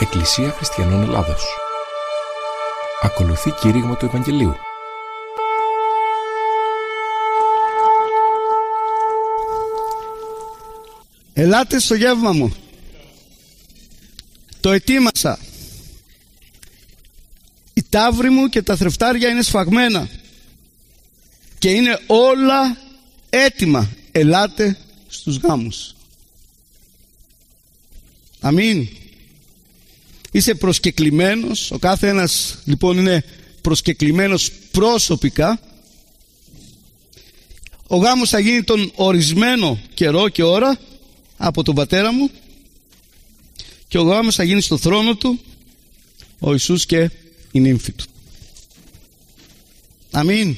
Εκκλησία Χριστιανών Ελλάδος. Ακολουθεί κήρυγμα του Ευαγγελίου. Ελάτε στο γεύμα μου. Το ετοίμασα. Οι ταύροι μου και τα θρεφτάρια είναι σφαγμένα και είναι όλα έτοιμα. Ελάτε στους γάμους. Αμήν. Είσαι προσκεκλημένος. Ο κάθε ένας λοιπόν είναι προσκεκλημένος προσωπικά. Ο γάμος θα γίνει τον ορισμένο καιρό και ώρα από τον πατέρα μου, και ο γάμος θα γίνει στο θρόνο του ο Ιησούς και η νύμφη του. Αμήν.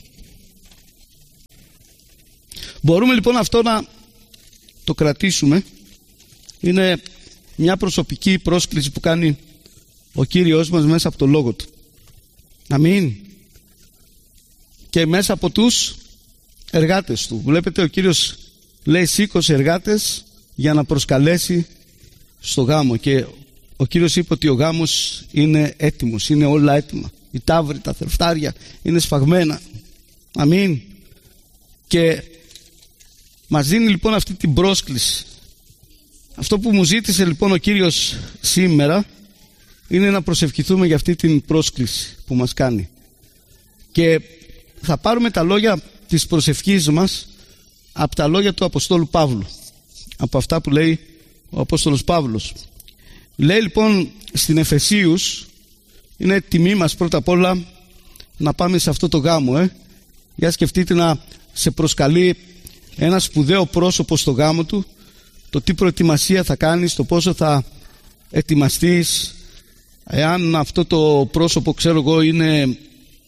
Μπορούμε λοιπόν αυτό να το κρατήσουμε. Είναι μια προσωπική πρόσκληση που κάνει ο Κύριος μας μέσα από το Λόγο Του. Αμήν. Και μέσα από τους εργάτες Του. Βλέπετε, ο Κύριος λέει σήκωσε εργάτες για να προσκαλέσει στο γάμο, και ο Κύριος είπε ότι ο γάμος είναι έτοιμος, είναι όλα έτοιμα. Οι ταύροι, τα θρεφτάρια είναι σφαγμένα. Αμήν. Και μας δίνει λοιπόν αυτή την πρόσκληση. Αυτό που μου ζήτησε λοιπόν ο Κύριος σήμερα είναι να προσευχηθούμε για αυτή την πρόσκληση που μας κάνει. Και θα πάρουμε τα λόγια της προσευχής μας από τα λόγια του Αποστόλου Παύλου, από αυτά που λέει ο Απόστολος Παύλος. Λέει λοιπόν στην Εφεσίους, είναι τιμή μας πρώτα απ' όλα να πάμε σε αυτό το γάμο. Για σκεφτείτε να σε προσκαλεί ένα σπουδαίο πρόσωπο στο γάμο του, το τι προετοιμασία θα κάνεις, το πόσο θα ετοιμαστείς. Εάν αυτό το πρόσωπο, ξέρω εγώ, είναι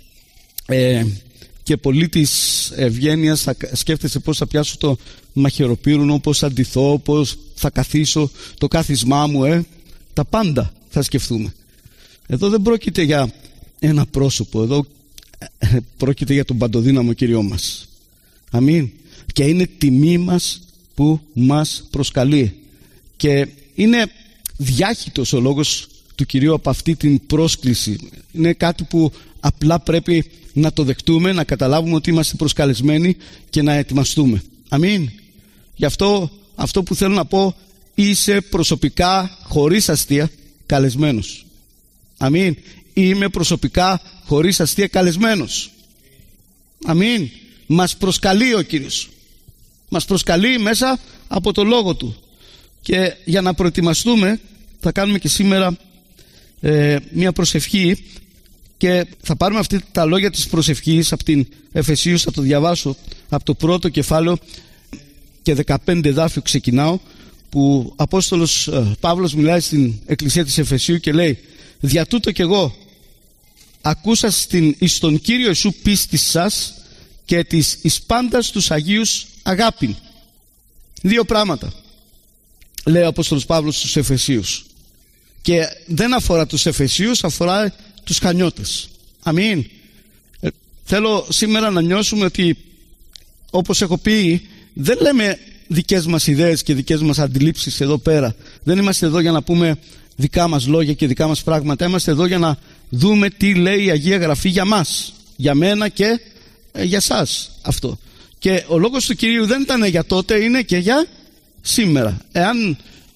και πολίτης ευγένειας, θα σκέφτεσαι πώς θα πιάσω το μαχαιροπύρουνο, πώς θα ντυθώ, πώς θα καθίσω, το κάθισμά μου, τα πάντα θα σκεφτούμε. Εδώ δεν πρόκειται για ένα πρόσωπο, εδώ πρόκειται για τον παντοδύναμο Κύριό μας. Αμήν. Και είναι τιμή μας που μας προσκαλεί, και είναι διάχυτος ο λόγος του Κυρίου από αυτή την πρόσκληση. Είναι κάτι που απλά πρέπει να το δεχτούμε, να καταλάβουμε ότι είμαστε προσκαλεσμένοι και να ετοιμαστούμε. Αμήν. Γι' αυτό που θέλω να πω, είσαι προσωπικά, χωρίς αστεία, καλεσμένος. Αμήν. Είμαι προσωπικά, χωρίς αστεία, καλεσμένος. Αμήν. Μας προσκαλεί ο Κύριος. Μας προσκαλεί μέσα από το Λόγο Του. Και για να προετοιμαστούμε θα κάνουμε και σήμερα μια προσευχή, και θα πάρουμε αυτή τα λόγια της προσευχής από την Εφεσίους. Θα το διαβάσω από το πρώτο κεφάλαιο και 15 εδάφιο ξεκινάω, που ο Απόστολος Παύλος μιλάει στην Εκκλησία της Εφεσίου και λέει: «Δια τούτο κι εγώ ακούσα εις τον Κύριο Ιησού πίστης σας και της εις πάντας τους Αγίους αγάπην». Δύο πράγματα λέει ο Απόστολος Παύλος στους Εφεσίους, και δεν αφορά τους Εφεσίους, αφορά τους Χανιώτες. Αμήν. Θέλω σήμερα να νιώσουμε ότι, όπως έχω πει, δεν λέμε δικές μας ιδέες και δικές μας αντιλήψεις εδώ πέρα. Δεν είμαστε εδώ για να πούμε δικά μας λόγια και δικά μας πράγματα. Είμαστε εδώ για να δούμε τι λέει η Αγία Γραφή για μας, για μένα και για σας αυτό. Και ο λόγος του Κυρίου δεν ήταν για τότε, είναι και για σήμερα. Εάν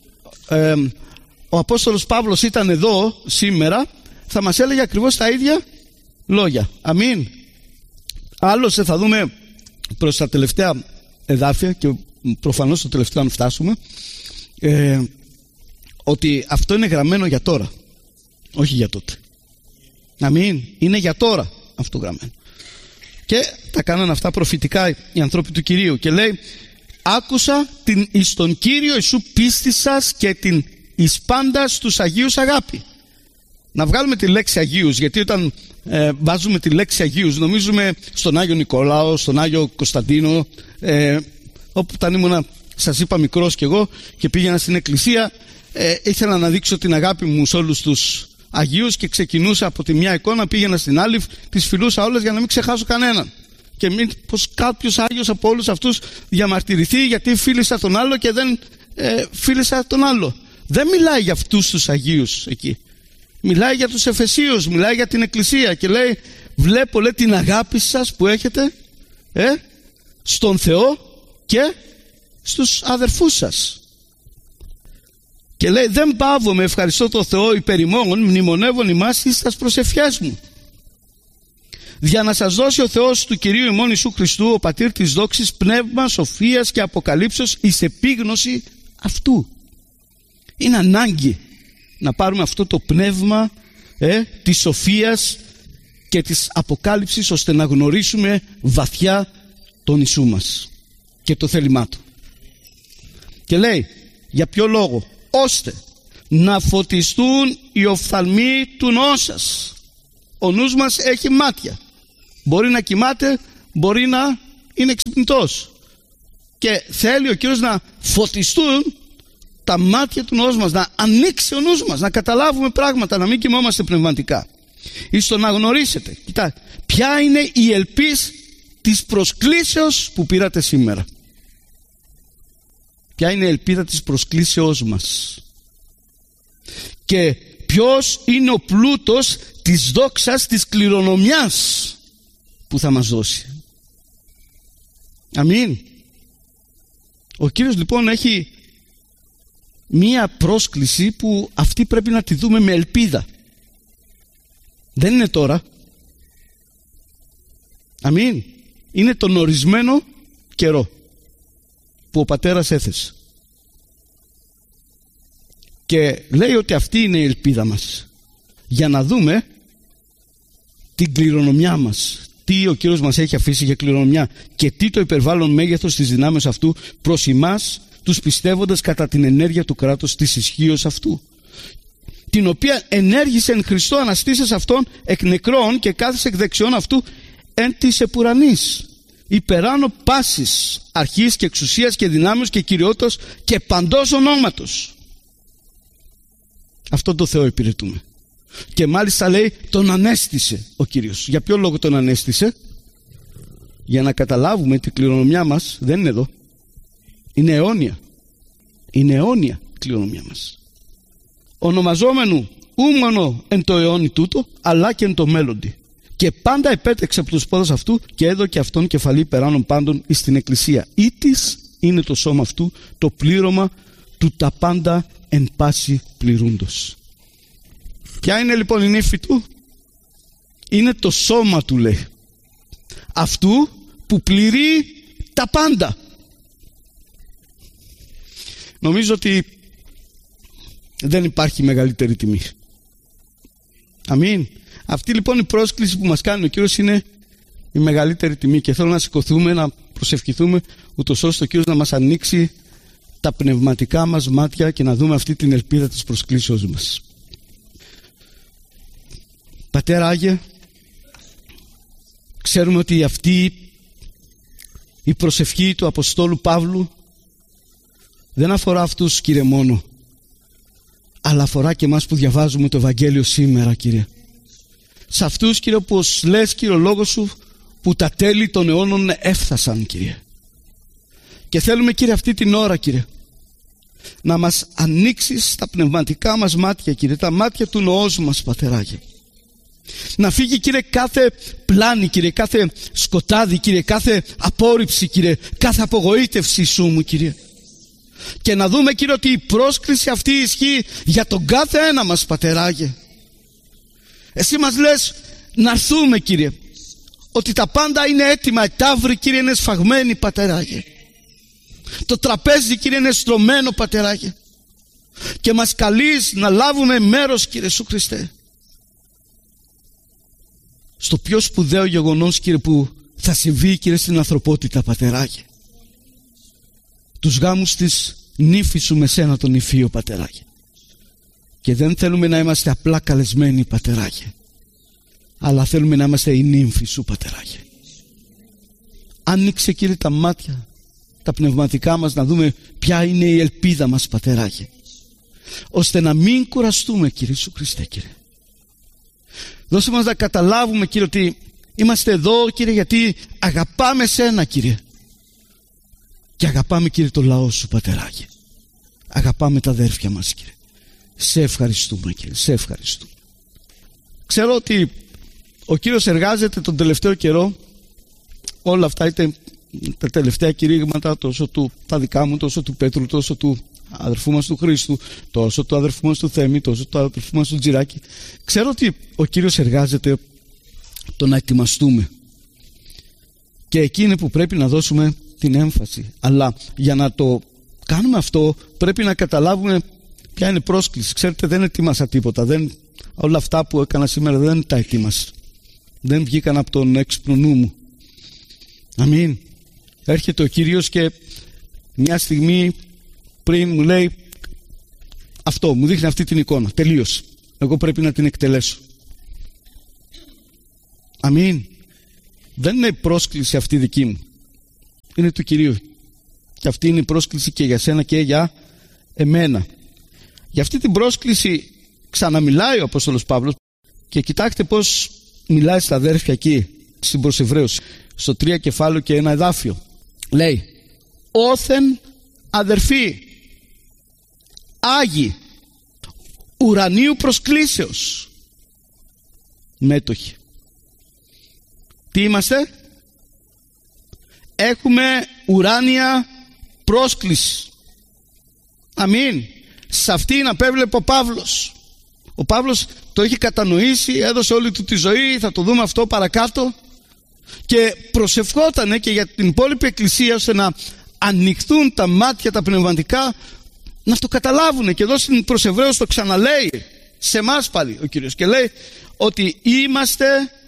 ο Απόστολος Παύλος ήταν εδώ σήμερα, θα μας έλεγε ακριβώς τα ίδια λόγια. Αμήν. Άλλωστε θα δούμε προς τα τελευταία εδάφια, και προφανώς το τελευταίο αν φτάσουμε, ότι αυτό είναι γραμμένο για τώρα, όχι για τότε. Αμήν. Είναι για τώρα αυτό γραμμένο. Και τα κάνανε αυτά προφητικά οι ανθρώποι του Κυρίου, και λέει: «Άκουσα την εις τον Κύριο Ιησού πίστη σας και την εις πάντας τους Αγίους αγάπη». Να βγάλουμε τη λέξη Αγίους, γιατί όταν βάζουμε τη λέξη Αγίους νομίζουμε στον Άγιο Νικολάο, στον Άγιο Κωνσταντίνο. Όπου όταν ήμουνα, σας είπα, μικρός κι εγώ, και πήγαινα στην εκκλησία, ήθελα να δείξω την αγάπη μου σε όλους τους Αγίους, και ξεκινούσα από τη μια εικόνα, πήγαινα στην άλλη, τις φιλούσα όλες για να μην ξεχάσω κανέναν. Και μην πως κάποιος Άγιος από όλους αυτούς διαμαρτυρηθεί γιατί φίλησα τον άλλο και δεν φίλησα τον άλλο. δεν μιλάει για αυτούς τους Αγίους εκεί. Μιλάει για τους Εφεσίους, μιλάει για την Εκκλησία και λέει, βλέπω, λέει, την αγάπη σας που έχετε στον Θεό και στους αδερφούς σας. Και λέει, δεν παύομαι, ευχαριστώ το Θεό υπέρ ημών, μνημονεύων ημάς εις τας προσευχές μου, για να σας δώσει ο Θεός του Κυρίου ημών Ιησού Χριστού, ο Πατήρ της δόξης, πνεύμα σοφίας και αποκαλύψεως εις επίγνωση αυτού. Είναι ανάγκη να πάρουμε αυτό το πνεύμα της σοφίας και της αποκάλυψης, ώστε να γνωρίσουμε βαθιά τον Ιησού μας και το θέλημά του. Και λέει, για ποιο λόγο? Ώστε να φωτιστούν οι οφθαλμοί του νόου σας. Ο νους μας έχει μάτια. Μπορεί να κοιμάται, μπορεί να είναι ξυπνητός. Και θέλει ο Κύριος να φωτιστούν τα μάτια του νόου μας, να ανοίξει ο νους μας, να καταλάβουμε πράγματα, να μην κοιμόμαστε πνευματικά. Εις το να γνωρίσετε, κοιτάξτε, ποια είναι η ελπίς της προσκλήσεως που πήρατε σήμερα. Ποια είναι η ελπίδα της προσκλήσεώς μας. Και ποιος είναι ο πλούτος της δόξας, της κληρονομιάς που θα μας δώσει. Αμήν. Ο Κύριος λοιπόν έχει μία πρόσκληση που αυτή πρέπει να τη δούμε με ελπίδα. Δεν είναι τώρα. Αμήν. Είναι τον ορισμένο καιρό που ο Πατέρας έθεσε. Και λέει ότι αυτή είναι η ελπίδα μας, για να δούμε την κληρονομιά μας, τι ο Κύριος μας έχει αφήσει για κληρονομιά και τι το υπερβάλλον μέγεθος της δυνάμεως αυτού προς εμάς τους πιστεύοντας κατά την ενέργεια του κράτους της ισχύως αυτού, την οποία ενέργησε εν Χριστώ αναστήσας αυτόν εκ νεκρών και κάθισε εκ δεξιών αυτού εν της επουρανής, υπεράνω πάσης αρχής και εξουσίας και δυνάμεως και κυριότητας και παντός ονόματος. αυτόν τον Θεό υπηρετούμε. Και μάλιστα λέει τον ανέστησε ο Κύριος. Για ποιο λόγο τον ανέστησε? Για να καταλάβουμε ότι η κληρονομιά μας δεν είναι εδώ. Είναι αιώνια. Είναι αιώνια η κληρονομιά μας. Ονομαζόμενου ούμονο εν το αιώνι τούτο, αλλά και εν το μέλλοντι. Και πάντα επέτρεξε από τους πόδους αυτού και έδωκε αυτόν κεφαλή περάνων πάντων εις την Εκκλησία. Ήτις είναι το σώμα αυτού, το πλήρωμα του τα πάντα εν πάση πληρούντος. Ποια είναι λοιπόν η νύφη του? Είναι το σώμα του, λέει, αυτού που πληρεί τα πάντα. Νομίζω ότι δεν υπάρχει μεγαλύτερη τιμή. Αμήν. Αυτή λοιπόν η πρόσκληση που μας κάνει ο Κύριος είναι η μεγαλύτερη τιμή, και θέλω να σηκωθούμε, να προσευχηθούμε ούτως ώστε ο Κύριος να μας ανοίξει τα πνευματικά μας μάτια και να δούμε αυτή την ελπίδα της προσκλήσεως μας. Πατέρα Άγιε, ξέρουμε ότι αυτή η προσευχή του Αποστόλου Παύλου δεν αφορά αυτούς, Κύριε, μόνο, αλλά αφορά και εμάς που διαβάζουμε το Ευαγγέλιο σήμερα, Κύριε. Σε αυτούς, Κύριε, που λες, Κύριε, ο λόγος σου, που τα τέλη των αιώνων έφτασαν, Κύριε. Και θέλουμε, Κύριε, αυτή την ώρα, Κύριε, να μας ανοίξεις τα πνευματικά μας μάτια, Κύριε, τα μάτια του νοός μας, Πατεράγε. Να φύγει, Κύριε, κάθε πλάνη, Κύριε, κάθε σκοτάδι, Κύριε, κάθε απόρριψη, Κύριε, κάθε απογοήτευση σου μου, Κύριε. Και να δούμε, Κύριε, ότι η πρόσκληση αυτή ισχύει για τον κάθε ένα μας, Πατεράγε. Εσύ μας λες να έρθουμε, Κύριε, ότι τα πάντα είναι έτοιμα, οι ταύροι, Κύριε, είναι σφαγμένοι, Πατεράγε. Το τραπέζι, Κύριε, είναι στρωμένο, Πατεράγε. Και μας καλείς να λάβουμε μέρος, Κύριε Σου Χριστέ, στο πιο σπουδαίο γεγονός, Κύριε, που θα συμβεί, Κύριε, στην ανθρωπότητα, Πατεράγε. Τους γάμους της νύφης Σου με σένα τον νηφίο, Πατεράγε. Και δεν θέλουμε να είμαστε απλά καλεσμένοι, Πατεράγε, αλλά θέλουμε να είμαστε οι νύμφοι Σου, Πατεράγε. Άνοιξε, Κύριε, τα μάτια, τα πνευματικά μας, να δούμε ποια είναι η ελπίδα μας, Πατεράγε, ώστε να μην κουραστούμε, Κύριε Σου Χριστέ, Κύριε. Δώσε μας να καταλάβουμε, Κύριε, ότι είμαστε εδώ, Κύριε, γιατί αγαπάμε Σένα, Κύριε, και αγαπάμε, Κύριε, το λαό Σου, Πατεράγε. αγαπάμε τα αδέρφια μας, Κύριε. Σε ευχαριστούμε, Κύριε, σε ευχαριστούμε. Ξέρω ότι ο Κύριος εργάζεται τον τελευταίο καιρό. Όλα αυτά, είτε τα τελευταία κηρύγματα, τόσο τα δικά μου, τόσο του Πέτρου, τόσο του αδερφού μας του Χρήστου, τόσο του αδερφού μας του Θέμη, τόσο του αδερφού μας του Τζιράκη. Ξέρω ότι ο Κύριος εργάζεται το να ετοιμαστούμε. Και εκεί είναι που πρέπει να δώσουμε την έμφαση. Αλλά για να το κάνουμε αυτό πρέπει να καταλάβουμε ποια είναι η πρόσκληση. Ξέρετε, δεν ετοίμασα τίποτα. Όλα αυτά που έκανα σήμερα δεν τα ετοίμασα. Δεν βγήκαν από τον έξυπνο νου μου. Αμήν. Έρχεται ο Κύριος και μια στιγμή πριν μου λέει αυτό, μου δείχνει αυτή την εικόνα. Τελείωσε. Εγώ πρέπει να την εκτελέσω. Αμήν. Δεν είναι πρόσκληση αυτή δική μου. Είναι του Κυρίου. Και αυτή είναι η πρόσκληση και για σένα και για εμένα. Για αυτή την πρόσκληση ξαναμιλάει ο Απόστολος Παύλος και κοιτάξτε πως μιλάει στα αδέρφια εκεί στην προς Εβραίους, στο 3 κεφάλαιο και ένα εδάφιο. Λέει: όθεν αδερφοί, άγιοι, ουρανίου προσκλήσεως, μέτοχοι. Τι είμαστε? Έχουμε ουράνια πρόσκληση. Αμήν. Σε αυτήν απέβλεπε ο Παύλος. Ο Παύλος το έχει κατανοήσει, έδωσε όλη του τη ζωή, θα το δούμε αυτό παρακάτω, και προσευχότανε και για την υπόλοιπη εκκλησία, ώστε να ανοιχθούν τα μάτια τα πνευματικά, να το καταλάβουν. Και εδώ στην προς Εβραίους το ξαναλέει σε εμάς πάλι ο Κύριος και λέει ότι είμαστε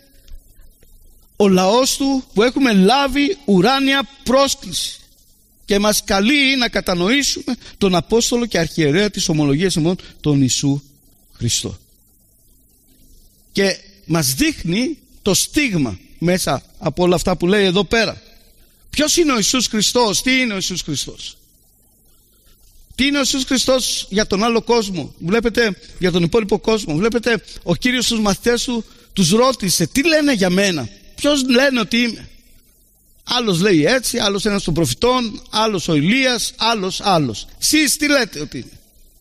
ο λαός του που έχουμε λάβει ουράνια πρόσκληση και μας καλεί να κατανοήσουμε τον Απόστολο και Αρχιερέα της ομολογίας ημών, τον Ιησού Χριστό, και μας δείχνει το στίγμα μέσα από όλα αυτά που λέει εδώ πέρα. Ποιος είναι ο Ιησούς Χριστός? Τι είναι ο Ιησούς Χριστός? Τι είναι ο Ιησούς Χριστός για τον άλλο κόσμο? Βλέπετε, για τον υπόλοιπο κόσμο. Βλέπετε, ο Κύριος στους μαθητές του τους ρώτησε τι λένε για μένα, ποιος λένε ότι είμαι? Άλλος λέει έτσι, άλλος ένας των προφητών, άλλος ο Ηλίας, άλλος. Εσείς τι λέτε ότι είναι?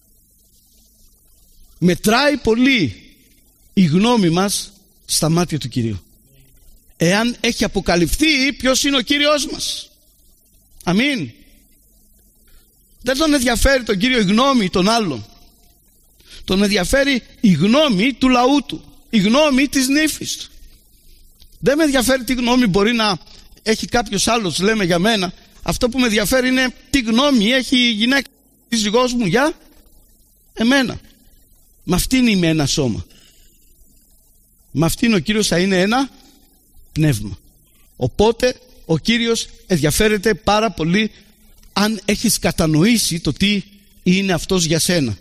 Μετράει πολύ η γνώμη μας στα μάτια του Κυρίου, εάν έχει αποκαλυφθεί ποιος είναι ο Κύριος μας. Αμήν. Δεν τον ενδιαφέρει τον Κύριο η γνώμη των άλλων. Τον ενδιαφέρει η γνώμη του λαού του, η γνώμη της νύφης του. Δεν με ενδιαφέρει τι γνώμη μπορεί να έχει κάποιος άλλος, λέμε, για μένα. Αυτό που με ενδιαφέρει είναι τι γνώμη έχει η γυναίκα, η σύζυγός μου για εμένα. Με αυτήν είμαι ένα σώμα. Με αυτήν ο Κύριος θα είναι ένα πνεύμα. Οπότε ο Κύριος ενδιαφέρεται πάρα πολύ αν έχεις κατανοήσει το τι είναι αυτός για σένα.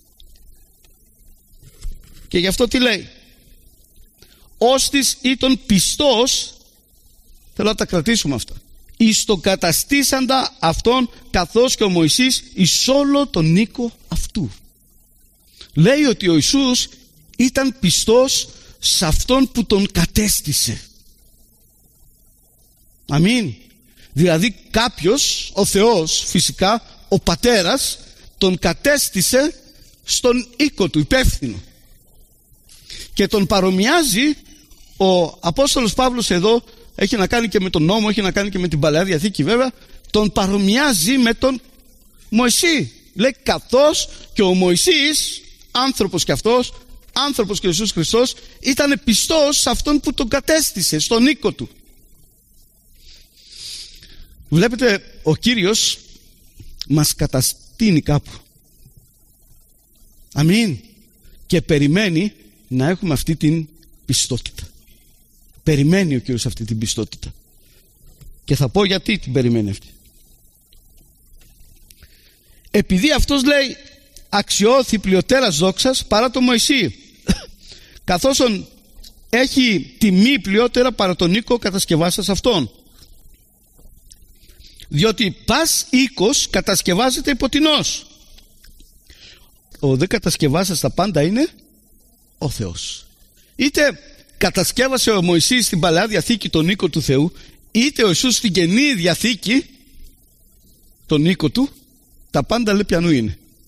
Και γι' αυτό τι λέει? Όστις ήταν πιστός, θέλω να τα κρατήσουμε αυτά, εις το καταστήσαντα αυτόν, καθώς και ο Μωυσής εις όλο τον οίκο αυτού. Λέει ότι ο Ιησούς ήταν πιστός σε αυτόν που τον κατέστησε. Αμήν. Δηλαδή κάποιος, ο Θεός φυσικά, ο Πατέρας, τον κατέστησε στον οίκο του, υπεύθυνο. Και τον παρομοιάζει ο Απόστολος Παύλος εδώ, έχει να κάνει και με τον νόμο, έχει να κάνει και με την Παλαιά Διαθήκη βέβαια, τον παρομοιάζει με τον Μωυσή. Λέει καθώς και ο Μωυσής, άνθρωπος και αυτός, άνθρωπος και ο Ιησούς Χριστός, ήταν πιστός σε αυτόν που τον κατέστησε, στον οίκο του. Βλέπετε, ο Κύριος μας καταστήνει κάπου. Αμήν. Και περιμένει να έχουμε αυτή την πιστότητα. Περιμένει ο Κύριος αυτή την πιστότητα. Και θα πω γιατί την περιμένει αυτή. Επειδή αυτός, λέει, αξιώθη πλειοτέρας δόξας παρά τον Μωυσή, καθώς έχει τιμή πλειότερα παρά τον οίκο κατασκευάσας αυτόν. Διότι πας οίκος κατασκευάζεται υποτινός. Ο δε κατασκευάσας τα πάντα είναι ο Θεός. Είτε κατασκεύασε ο Μωυσής στην Παλαιά Διαθήκη τον οίκο του Θεού, είτε ο Ιησούς στην Καινή Διαθήκη τον οίκο του, τα πάντα, λέει, πιανού είναι?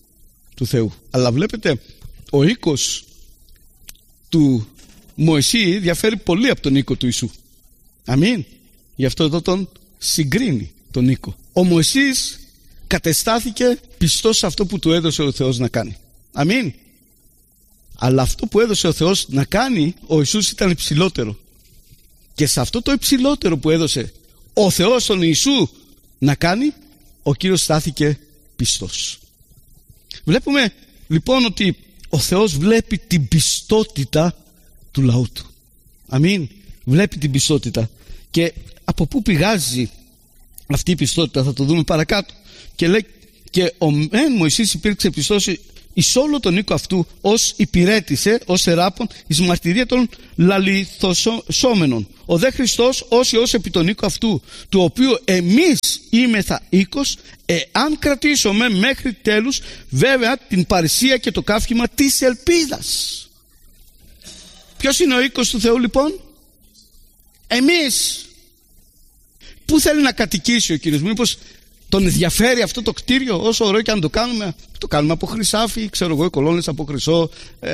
του Θεού. Αλλά βλέπετε, ο οίκος του Μωυσή διαφέρει πολύ από τον οίκο του Ιησού. Αμήν. Γι' αυτό εδώ τον συγκρίνει τον οίκο. Ο Μωυσής κατεστάθηκε πιστός σε αυτό που του έδωσε ο Θεός να κάνει. Αμήν. Αλλά αυτό που έδωσε ο Θεός να κάνει, ο Ιησούς ήταν υψηλότερο. Και σε αυτό το υψηλότερο που έδωσε ο Θεός τον Ιησού να κάνει, ο Κύριος στάθηκε πιστός. Βλέπουμε λοιπόν ότι ο Θεός βλέπει την πιστότητα του λαού του. Αμήν. Βλέπει την πιστότητα. Και από πού πηγάζει αυτή η πιστότητα, θα το δούμε παρακάτω. Και λέει, και ο Μωυσής υπήρξε πιστός εις όλο τον οίκο αυτού, ως υπηρέτησε, ως εράπων, εις μαρτυρία των λαληθοσόμενων. Ο δε Χριστός ως Υιός επί τον οίκο αυτού, του οποίου εμείς είμεθα οίκος, εάν κρατήσουμε μέχρι τέλους βέβαια την παρησία και το καύχημα της ελπίδας. Ποιος είναι ο οίκος του Θεού λοιπόν? Εμείς. Πού θέλει να κατοικήσει ο Κύριος? Μήπως τον ενδιαφέρει αυτό το κτίριο, όσο ωραίο και αν το κάνουμε? Το κάνουμε από χρυσάφι, ξέρω εγώ, οι κολόνες από χρυσό,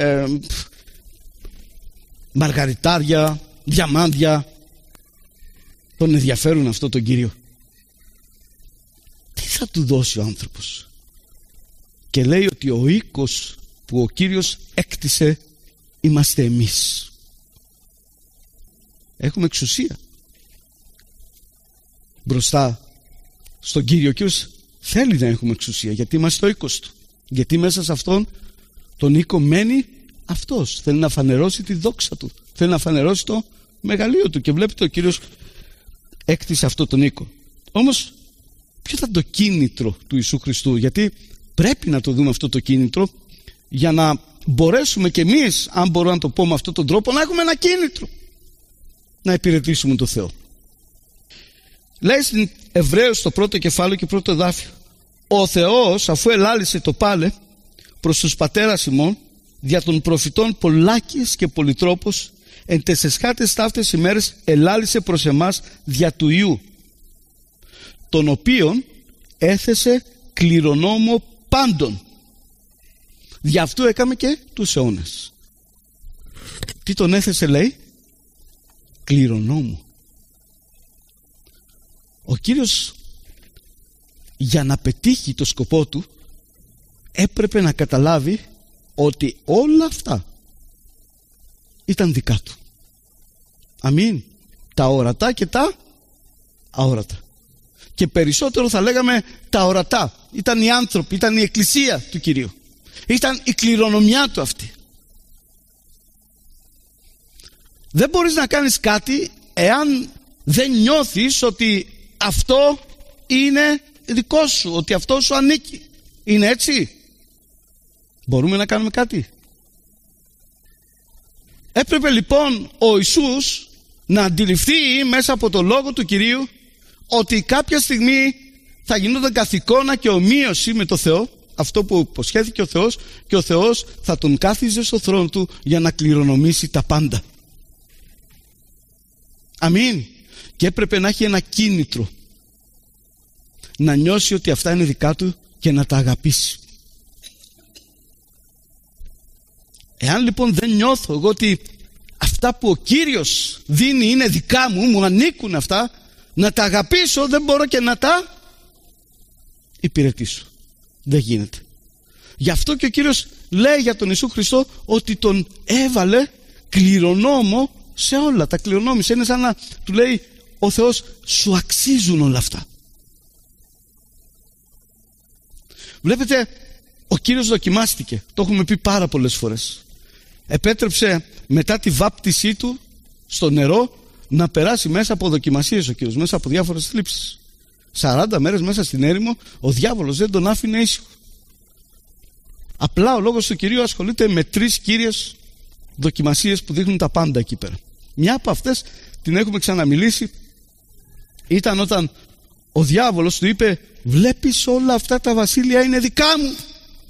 μαργαριτάρια, διαμάντια. Τον ενδιαφέρουν αυτό τον Κύριο? Τι θα του δώσει ο άνθρωπος? Και λέει ότι ο οίκος που ο Κύριος έκτισε είμαστε εμείς. Έχουμε εξουσία μπροστά στον Κύριο. Ο Κύριος θέλει να έχουμε εξουσία, γιατί είμαστε ο οίκος του. Γιατί μέσα σε αυτόν τον οίκο μένει αυτός. Θέλει να φανερώσει τη δόξα του, θέλει να φανερώσει το μεγαλείο του. Και βλέπετε, ο Κύριος έκτισε αυτό τον οίκο. Όμως ποιο ήταν το κίνητρο του Ιησού Χριστού? Γιατί πρέπει να το δούμε αυτό το κίνητρο, για να μπορέσουμε κι εμείς, αν μπορώ να το πω με αυτόν τον τρόπο, να έχουμε ένα κίνητρο να υπηρετήσουμε τον Θεό. Λέει στην Εβραίους το πρώτο κεφάλαιο και πρώτο εδάφιο: ο Θεός, αφού ελάλησε το πάλε προς τους πατέρας ημών δια των προφητών πολλάκις και πολυτρόπος, εν τεσσεσχάτες ταύτες ημέρες ελάλησε προς εμάς δια του Υιού, τον οποίον έθεσε κληρονόμο πάντων. Δι' αυτού έκαμε και τους αιώνες. Τι τον έθεσε, λέει? Κληρονόμο. Ο Κύριος, για να πετύχει το σκοπό του, έπρεπε να καταλάβει ότι όλα αυτά ήταν δικά του. Αμήν. Τα ορατά και τα αόρατα. Και περισσότερο θα λέγαμε τα ορατά. Ήταν οι άνθρωποι, ήταν η εκκλησία του Κυρίου. Ήταν η κληρονομιά του αυτή. Δεν μπορείς να κάνεις κάτι εάν δεν νιώθεις ότι αυτό είναι δικό σου, ότι αυτό σου ανήκει. Είναι έτσι? Μπορούμε να κάνουμε κάτι? Έπρεπε λοιπόν ο Ιησούς να αντιληφθεί μέσα από το λόγο του Κυρίου ότι κάποια στιγμή θα γινόταν καθηκόνα και ομοίωση με το Θεό, αυτό που υποσχέθηκε ο Θεός, και ο Θεός θα τον κάθιζε στο θρόνο του για να κληρονομήσει τα πάντα. Αμήν. Και έπρεπε να έχει ένα κίνητρο, να νιώσει ότι αυτά είναι δικά του και να τα αγαπήσει. Εάν λοιπόν δεν νιώθω εγώ ότι αυτά που ο Κύριος δίνει είναι δικά μου, μου ανήκουν αυτά, να τα αγαπήσω, δεν μπορώ και να τα υπηρετήσω. Δεν γίνεται. Γι' αυτό και ο Κύριος λέει για τον Ιησού Χριστό ότι τον έβαλε κληρονόμο σε όλα. Τα κληρονόμησε. Είναι σαν να του λέει ο Θεός, σου αξίζουν όλα αυτά. Βλέπετε, ο Κύριος δοκιμάστηκε. Το έχουμε πει πάρα πολλές φορές. Επέτρεψε μετά τη βάπτισή του στο νερό να περάσει μέσα από δοκιμασίες ο Κύριος, μέσα από διάφορες θλίψεις. 40 μέρες μέσα στην έρημο ο διάβολος δεν τον άφηνε ήσυχο. Απλά ο λόγος του Κυρίου ασχολείται με 3 κύριες δοκιμασίες που δείχνουν τα πάντα εκεί πέρα. Μια από αυτές την έχουμε ξαναμιλήσει. Ήταν όταν ο διάβολος του είπε, βλέπεις όλα αυτά τα βασίλεια είναι δικά μου,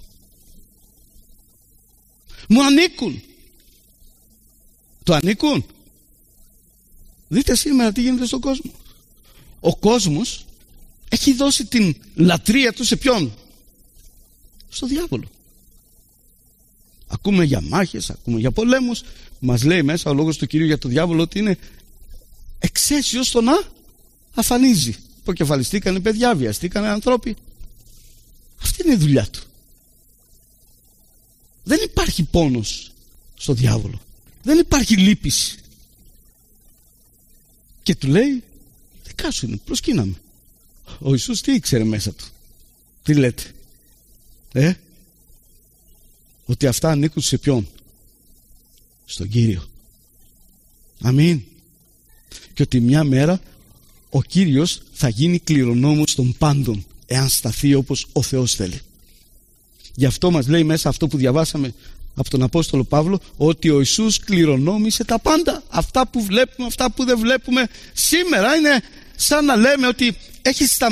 μου ανήκουν. Το ανήκουν? Δείτε σήμερα τι γίνεται στον κόσμο. Ο κόσμος έχει δώσει την λατρεία του σε ποιον? Στο διάβολο. Ακούμε για μάχες, ακούμε για πολέμους. Μας λέει μέσα ο λόγος του Κυρίου για τον διάβολο ότι είναι εξαίσιος στο να αφανίζει. Προκεφαλιστήκανε παιδιά, βιαστήκανε ανθρώποι. Αυτή είναι η δουλειά του. Δεν υπάρχει πόνος στο διάβολο. Δεν υπάρχει λύπηση. Και του λέει, δικά σου είναι, προσκύναμε. Ο Ιησούς τι ήξερε μέσα του? Τι λέτε? Ότι αυτά ανήκουν σε ποιον? Στον Κύριο. Αμήν. Και ότι μια μέρα ο Κύριος θα γίνει κληρονόμος των πάντων, εάν σταθεί όπως ο Θεός θέλει. Γι' αυτό μας λέει μέσα αυτό που διαβάσαμε από τον Απόστολο Παύλο, ότι ο Ιησούς κληρονόμησε τα πάντα. Αυτά που βλέπουμε, αυτά που δεν βλέπουμε. Σήμερα είναι σαν να λέμε ότι έχει σταματήσει